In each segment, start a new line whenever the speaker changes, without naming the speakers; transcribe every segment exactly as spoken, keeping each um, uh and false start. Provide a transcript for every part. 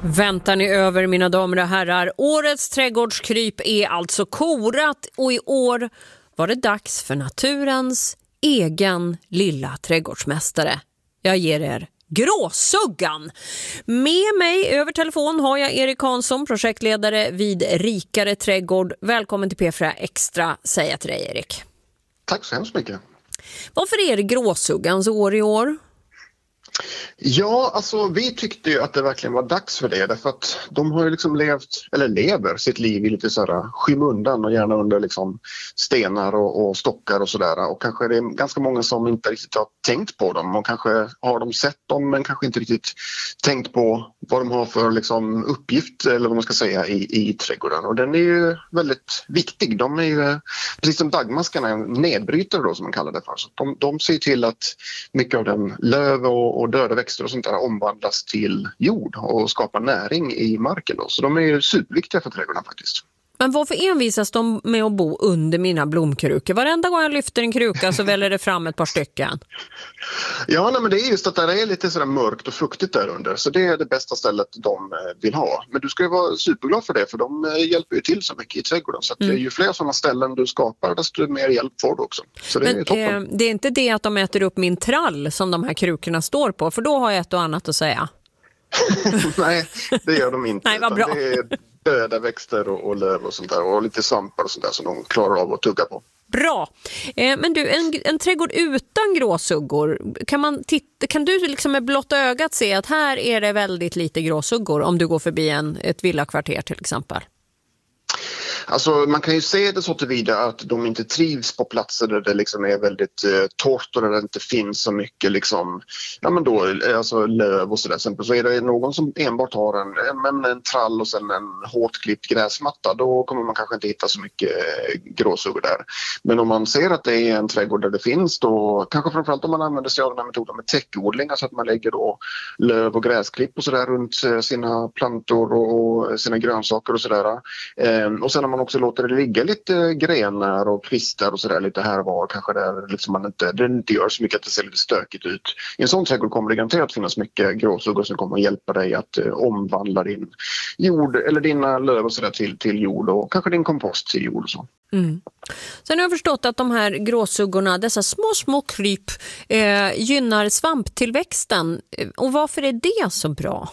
Väntar ni över, mina damer och herrar? Årets trädgårdskryp är alltså korat och i år var det dags för naturens egen lilla trädgårdsmästare. Jag ger er gråsuggan. Med mig över telefon har jag Erik Hansson, projektledare vid Rikare trädgård. Välkommen till P fyra Extra, säger jag till dig, Erik.
Tack så hemskt mycket.
Varför är det gråsuggans år i år?
Ja, alltså vi tyckte ju att det verkligen var dags för det, därför att de har ju liksom levt, eller lever sitt liv i lite sådär skymundan och gärna under liksom stenar och, och stockar och sådär, och kanske det är ganska många som inte riktigt har tänkt på dem och kanske har de sett dem men kanske inte riktigt tänkt på vad de har för liksom uppgift, eller vad man ska säga, i, i trädgården, och den är ju väldigt viktig. De är ju, precis som dagmaskarna, nedbrytare då som man kallar det för, så de, de ser till att mycket av den löv och, och döda växter och sånt där omvandlas till jord och skapar näring i marken då. Så de är ju superviktiga för trädgården faktiskt.
Men varför envisas de med att bo under mina blomkrukor? Varenda gång jag lyfter en kruka så väller det fram ett par stycken.
Ja, nej, men det är just att det är lite sådär mörkt och fuktigt där under. Så det är det bästa stället de vill ha. Men du ska ju vara superglad för det, för de hjälper ju till så mycket i trädgården. Så att mm. ju fler sådana ställen du skapar, desto mer hjälp får du också. Så det
men,
är ju toppen.
Eh, det är inte det att de äter upp min trall som de här krukorna står på, för då har jag ett och annat att säga.
Nej, det gör de inte.
Nej, vad bra.
Det är döda växter och, och löv och sånt där, och lite svampar och sånt där som de klarar av att tugga på.
Bra. Eh, men du, en, en trädgård utan gråsuggor, kan, man titta, kan du liksom med blotta ögat se att här är det väldigt lite gråsuggor om du går förbi en, ett villakvarter till exempel?
Alltså man kan ju se det så tillvida att de inte trivs på platser där det liksom är väldigt eh, torrt och där det inte finns så mycket liksom, ja men då, alltså löv och sådär. Exempel så är det någon som enbart har en, en, en trall och sen en hårt klippt gräsmatta, då kommer man kanske inte hitta så mycket eh, gråsuggor där. Men om man ser att det är en trädgård där det finns, då kanske framförallt om man använder sig av den här metoden med täckodling, alltså att man lägger då löv och gräsklipp och sådär runt sina plantor och sina grönsaker och sådär. Eh, och sen man också låter det ligga lite grenar och kvistar och sådär lite här och var, kanske där liksom man inte, det inte gör så mycket att det ser lite stökigt ut. I en sån trädgård kommer det garanterat finnas mycket gråsuggor som kommer att hjälpa dig att eh, omvandla din jord eller dina löv och sådär till, till jord, och kanske din kompost till jord och så.
Mm. Sen har jag förstått att de här gråsuggorna, dessa små små kryp, eh, gynnar svamptillväxten. Och varför är det så bra?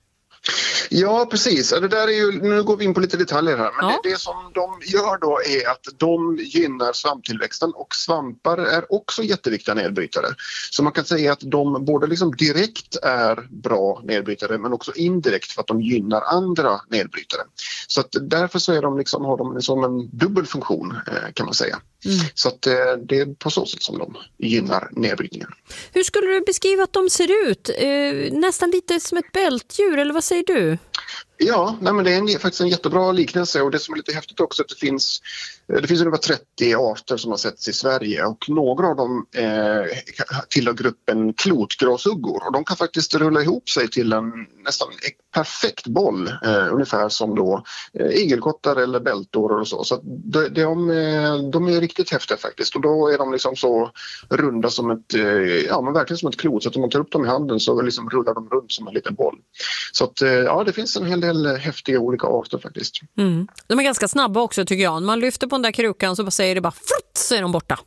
Ja, precis. Det där är ju, nu går vi in på lite detaljer här, men
ja.
det, det som de gör då är att de gynnar svamptillväxten, och svampar är också jätteviktiga nedbrytare. Så man kan säga att de både liksom direkt är bra nedbrytare men också indirekt för att de gynnar andra nedbrytare. Så att därför så är de liksom, har de liksom en dubbel funktion kan man säga. Mm. Så att det är på så sätt som de gynnar nedbrytningen.
Hur skulle du beskriva att de ser ut? Eh, nästan lite som ett bältdjur, eller vad säger du?
Ja, nej men det är en, faktiskt en jättebra liknelse, och det som är lite häftigt också att det finns, det finns ungefär trettio arter som har setts i Sverige, och några av dem eh, tillhör gruppen klotgråsuggor, och de kan faktiskt rulla ihop sig till en nästan perfekt boll, eh, ungefär som då eh, igelkottar eller bältor och så. Så att de, de, de är riktigt häftiga faktiskt, och då är de liksom så runda som ett, eh, ja men verkligen som ett klot, så att om man tar upp dem i handen så liksom rullar de runt som en liten boll. Så att eh, ja, det finns en hel del häftiga olika arter faktiskt.
Mm. De är ganska snabba också tycker jag. Man lyfter på den där krukan så bara säger det bara frutt, så är de borta.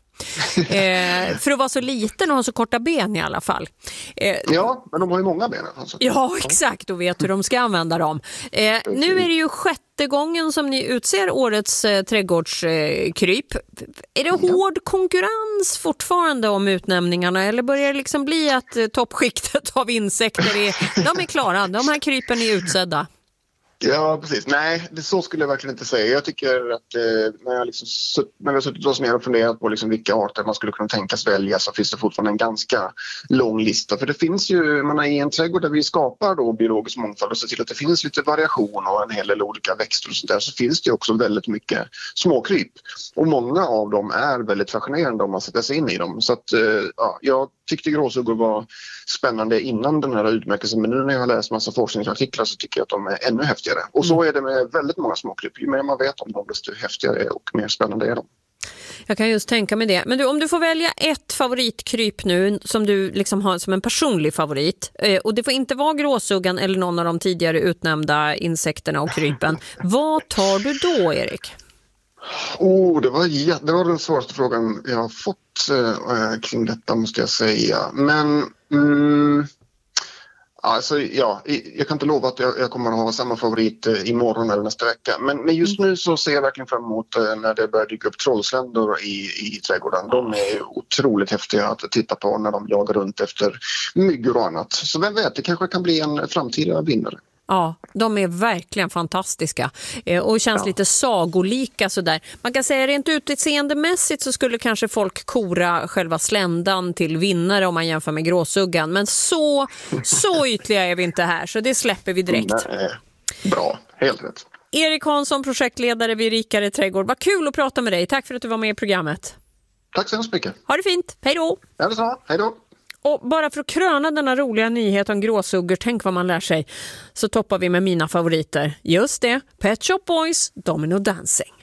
eh, för att vara så liten och ha så korta ben i alla fall.
Eh, ja, men de har ju många ben. Alltså.
Ja, exakt, och vet hur de ska använda dem. Eh, nu är det ju sjätte gången som ni utser årets eh, trädgårdskryp. Eh, är det ja. hård konkurrens fortfarande om utnämningarna, eller börjar det liksom bli att eh, toppskiktet av insekter är, de är klara, de här krypen är utsedda?
Ja, precis. Nej, det så skulle jag verkligen inte säga. Jag tycker att eh, när, jag liksom, när vi har suttit oss ner och funderat på liksom vilka arter man skulle kunna tänkas välja, så finns det fortfarande en ganska lång lista. För det finns ju, man är i en trädgård där vi skapar då biologisk mångfald och ser till att det finns lite variation och en hel del olika växter och sånt där, så finns det också väldigt mycket småkryp. Och många av dem är väldigt fascinerande om man sätter sig in i dem. Så att, eh, ja, jag tyckte gråsuggor var spännande innan den här utmärkelsen, men nu när jag har läst massa forskningsartiklar så tycker jag att de är ännu häftigare. Och så är det med väldigt många småkryp. Ju mer man vet om dem, desto häftigare och mer spännande är de.
Jag kan just tänka mig det. Men du, om du får välja ett favoritkryp nu som du liksom har som en personlig favorit, eh, och det får inte vara gråsuggan eller någon av de tidigare utnämnda insekterna och krypen. Vad tar du då, Erik?
Oh, det var, det var den svåraste frågan jag har fått eh, kring detta, måste jag säga. Men mm, alltså, ja, jag kan inte lova att jag, jag kommer att ha samma favorit eh, imorgon eller nästa vecka. Men, men just nu så ser jag verkligen fram emot eh, när det börjar dyka upp trollsländor i, i trädgården. De är otroligt häftiga att titta på när de jagar runt efter myggor och annat. Så vem vet, det kanske kan bli en framtida vinnare.
Ja, de är verkligen fantastiska eh, och känns ja. lite sagolika sådär. Man kan säga rent utseendemässigt så skulle kanske folk kora själva sländan till vinnare om man jämför med gråsuggan. Men så, så ytliga är vi inte här, så det släpper vi direkt.
Nej, bra, helt rätt.
Erik Hansson, projektledare vid Rikare trädgård. Vad kul att prata med dig. Tack för att du var med i programmet.
Tack så hemskt mycket.
Ha det fint. Hej då.
Ja, det är så. Hej då.
Och bara för att kröna denna roliga nyhet om gråsuggor, tänk vad man lär sig, så toppar vi med mina favoriter. Just det, Pet Shop Boys, Domino Dancing.